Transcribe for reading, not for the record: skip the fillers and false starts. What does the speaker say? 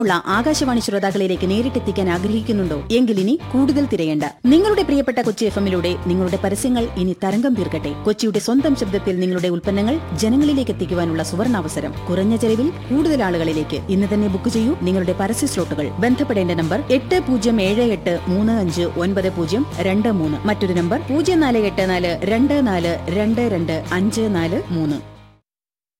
ഉള്ള ആകാശവാണി ശ്രോതാക്കളിലേക്ക് നേരിട്ടെത്തിക്കാൻ ആഗ്രഹിക്കുന്നുണ്ടോ? എങ്കിൽ ഇനി കൂടുതൽ തിരയേണ്ട. നിങ്ങളുടെ പ്രിയപ്പെട്ട കൊച്ചി FM-ലൂടെ നിങ്ങളുടെ പരസ്യങ്ങൾ ഇനി തരംഗം തീർക്കട്ടെ. കൊച്ചിയുടെ സ്വന്തം ശബ്ദത്തിൽ നിങ്ങളുടെ ഉൽപ്പന്നങ്ങൾ ജനങ്ങളിലേക്ക് എത്തിക്കുവാനുള്ള സുവർണാവസരം. കുറഞ്ഞ ചെലവിൽ കൂടുതൽ ആളുകളിലേക്ക്. ഇന്ന് തന്നെ ബുക്ക് ചെയ്യൂ നിങ്ങളുടെ പരസ്യ സ്ലോട്ടുകൾ. ബന്ധപ്പെടേണ്ട നമ്പർ 8078959023. മറ്റൊരു നമ്പർ 0484242254.